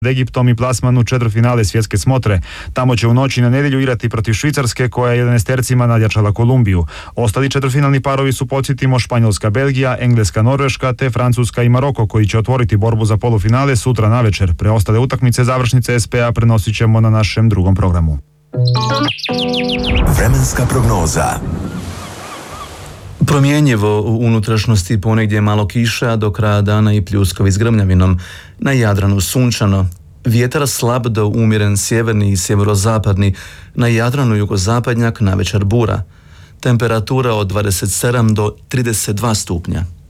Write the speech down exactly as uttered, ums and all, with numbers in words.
Egiptom i plasman u četvrtfinale svjetske smotre. Tamo će u noći na nedjelju igrati protiv Švicarske koja je jedanaestercima nadjačala Kolumbiju. Ostali četvrtfinalni parovi su, podsjetimo, Španjolska Belgija, Engleska Norveška te Francuska i Maroko koji će otvoriti borbu za polufinale sutra navečer. Preostale utakmice završnice S P A prenosit ćemo na našem drugom programu. Vremenska prognoza. Promjenjivo u unutrašnjosti, ponegdje malo kiša, do kraja dana i pljuskovi s grmljavinom. Na Jadranu sunčano. Vjetar slab do umjeren sjeverni i sjeverozapadni. Na Jadranu jugozapadnjak, navečer bura. Temperatura od dvadeset sedam do trideset dva stupnja.